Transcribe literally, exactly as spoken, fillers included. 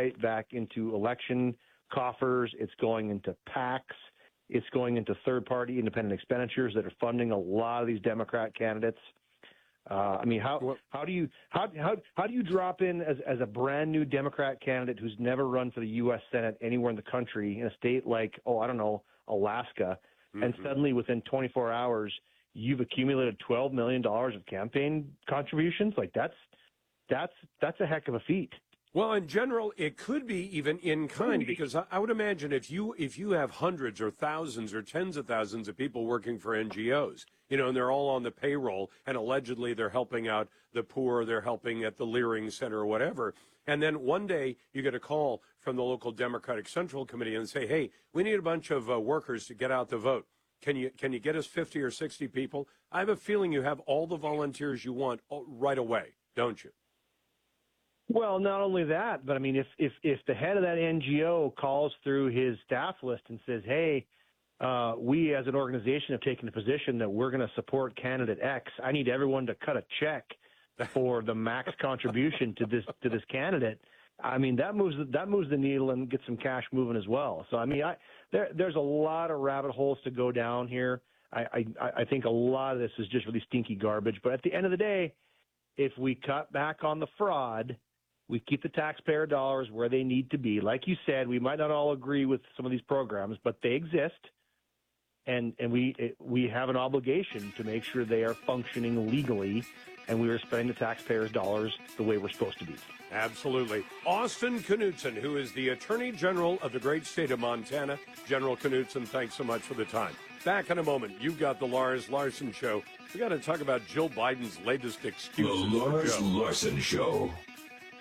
right back into election coffers. It's going into PACs. It's going into third-party independent expenditures that are funding a lot of these Democrat candidates. Uh, I mean, how how do you how how how do you drop in as as a brand new Democrat candidate who's never run for the U S Senate anywhere in the country in a state like, oh, I don't know, Alaska, mm-hmm. and suddenly within twenty-four hours you've accumulated twelve million dollars of campaign contributions? Like that's that's that's a heck of a feat. Well, in general, it could be even in kind, because I would imagine if you if you have hundreds or thousands or tens of thousands of people working for N G Os, you know, and they're all on the payroll, and allegedly they're helping out the poor, they're helping at the Leering Center or whatever, and then one day you get a call from the local Democratic Central Committee and say, hey, we need a bunch of uh, workers to get out the vote. Can you can you get us fifty or sixty people? I have a feeling you have all the volunteers you want right away, don't you? Well, not only that, but I mean, if, if, if the head of that N G O calls through his staff list and says, hey, uh, we as an organization have taken the position that we're going to support candidate X, I need everyone to cut a check for the max contribution to this to this candidate. I mean, that moves that moves the needle and gets some cash moving as well. So, I mean, I, there, there's a lot of rabbit holes to go down here. I, I, I think a lot of this is just really stinky garbage. But at the end of the day, if we cut back on the fraud, we keep the taxpayer dollars where they need to be. Like you said, we might not all agree with some of these programs, but they exist, and and we we have an obligation to make sure they are functioning legally, and we are spending the taxpayers' dollars the way we're supposed to be. Absolutely. Austin Knudsen, who is the Attorney General of the great state of Montana. General Knudsen, thanks so much for the time. Back in a moment. You've got the Lars Larson Show. We got to talk about Jill Biden's latest excuses. The Lars Larson Show.